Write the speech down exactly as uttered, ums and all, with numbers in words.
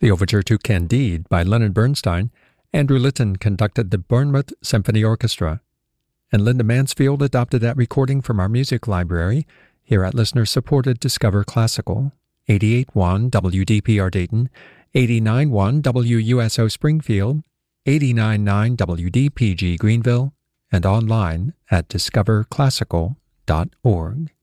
The overture to Candide by Leonard Bernstein, Andrew Litton conducted the Bournemouth Symphony Orchestra. And Linda Mansfield adopted that recording from our music library here at listener-supported Discover Classical, eighty-eight point one W D P R Dayton, eighty-nine point one W U S O Springfield, eighty-nine point nine W D P G Greenville, and online at discover classical dot org.